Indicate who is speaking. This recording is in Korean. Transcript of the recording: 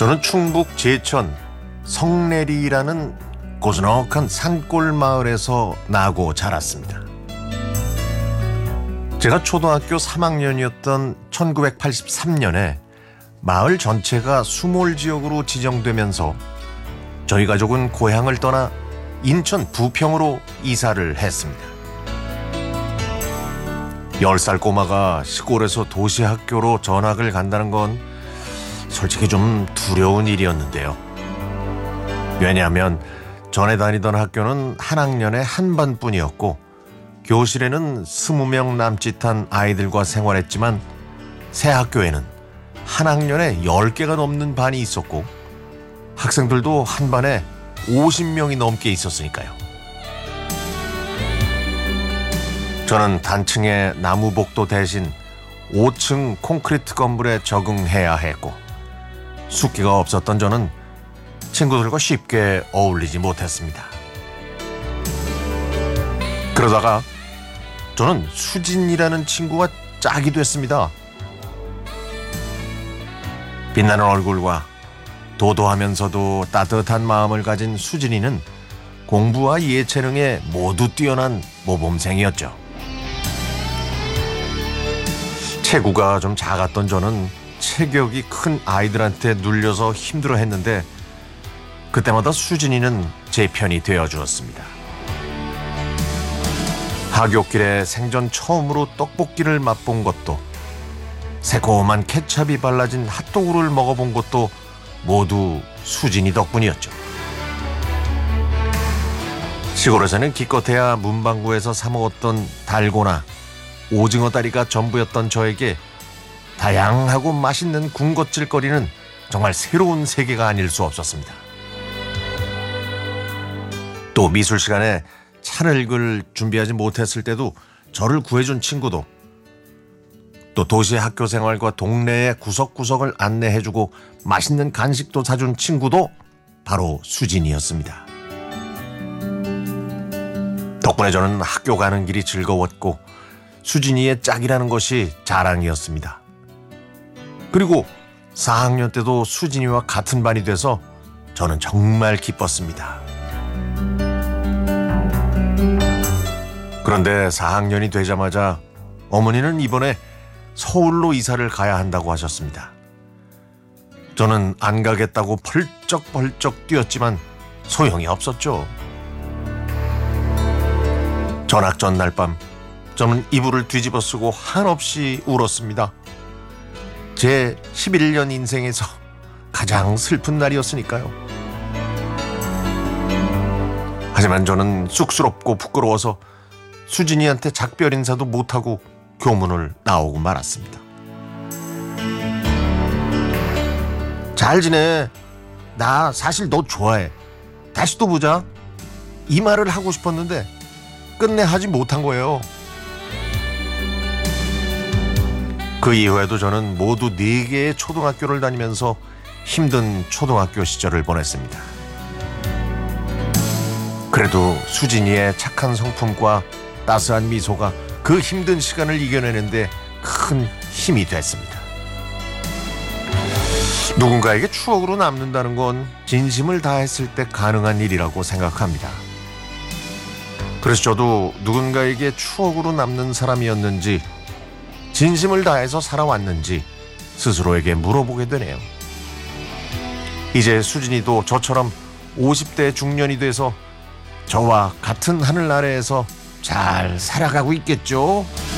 Speaker 1: 저는 충북 제천 성내리라는 고즈넉한 산골 마을에서 나고 자랐습니다. 제가 초등학교 3학년이었던 1983년에 마을 전체가 수몰 지역으로 지정되면서 저희 가족은 고향을 떠나 인천 부평으로 이사를 했습니다. 10살 꼬마가 시골에서 도시 학교로 전학을 간다는 건 솔직히 좀 두려운 일이었는데요. 왜냐하면 전에 다니던 학교는 한 학년에 한 반뿐이었고 교실에는 20명 남짓한 아이들과 생활했지만 새 학교에는 한 학년에 10개가 넘는 반이 있었고 학생들도 한 반에 50명이 넘게 있었으니까요. 저는 단층의 나무 복도 대신 5층 콘크리트 건물에 적응해야 했고 숫기가 없었던 저는 친구들과 쉽게 어울리지 못했습니다. 그러다가 저는 수진이라는 친구가 짝이 됐습니다. 빛나는 얼굴과 도도하면서도 따뜻한 마음을 가진 수진이는 공부와 예체능에 모두 뛰어난 모범생이었죠. 체구가 좀 작았던 저는 체격이 큰 아이들한테 눌려서 힘들어했는데 그때마다 수진이는 제 편이 되어주었습니다. 하굣길에 생전 처음으로 떡볶이를 맛본 것도 새콤한 케찹이 발라진 핫도그를 먹어본 것도 모두 수진이 덕분이었죠. 시골에서는 기껏해야 문방구에서 사 먹었던 달고나, 오징어 다리가 전부였던 저에게 다양하고 맛있는 군것질거리는 정말 새로운 세계가 아닐 수 없었습니다. 또 미술 시간에 찬을 준비하지 못했을 때도 저를 구해준 친구도, 또 도시의 학교 생활과 동네의 구석구석을 안내해주고 맛있는 간식도 사준 친구도 바로 수진이었습니다. 덕분에 저는 학교 가는 길이 즐거웠고 수진이의 짝이라는 것이 자랑이었습니다. 그리고 4학년 때도 수진이와 같은 반이 돼서 저는 정말 기뻤습니다. 그런데 4학년이 되자마자 어머니는 이번에 서울로 이사를 가야 한다고 하셨습니다. 저는 안 가겠다고 벌쩍벌쩍 뛰었지만 소용이 없었죠. 전학 전날 밤 저는 이불을 뒤집어 쓰고 한없이 울었습니다. 제 11년 인생에서 가장 슬픈 날이었으니까요. 하지만 저는 쑥스럽고 부끄러워서 수진이한테 작별 인사도 못하고 교문을 나오고 말았습니다. 잘 지내. 나 사실 너 좋아해. 다시 또 보자. 이 말을 하고 싶었는데 끝내 하지 못한 거예요. 그 이후에도 저는 모두 4개의 초등학교를 다니면서 힘든 초등학교 시절을 보냈습니다. 그래도 수진이의 착한 성품과 따스한 미소가 그 힘든 시간을 이겨내는데 큰 힘이 됐습니다. 누군가에게 추억으로 남는다는 건 진심을 다했을 때 가능한 일이라고 생각합니다. 그래서 저도 누군가에게 추억으로 남는 사람이었는지 진심을 다해서 살아왔는지 스스로에게 물어보게 되네요. 이제 수진이도 저처럼 50대 중년이 돼서 저와 같은 하늘 아래에서 잘 살아가고 있겠죠?